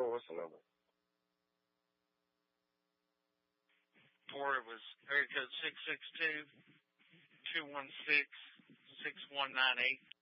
what's the number? Or it was area code 662-216-6198.